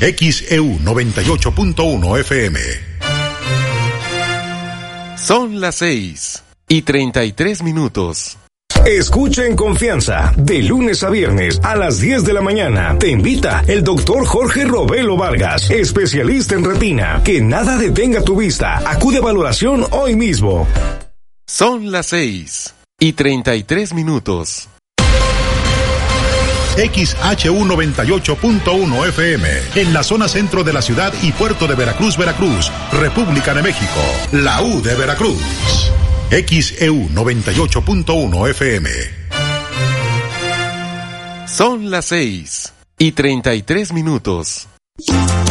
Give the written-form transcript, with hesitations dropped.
XEU 98.1 FM. Son las 6:33. Escucha en confianza, de lunes a viernes a las 10 de la mañana. Te invita el doctor Jorge Robelo Vargas, especialista en retina. Que nada detenga tu vista. Acude a valoración hoy mismo. Son las 6:33. XHU 98.1 FM, en la zona centro de la ciudad y puerto de Veracruz, Veracruz, República de México, la U de Veracruz. XEU 98.1 FM. Son las 6:33.